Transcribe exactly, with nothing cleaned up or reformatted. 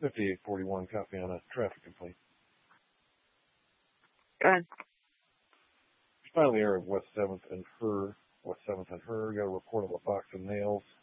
fifty-eight forty-one, copy on a traffic complaint. Go ahead. Finally, area of West seventh and Her, West seventh and Her, got a report of a box of nails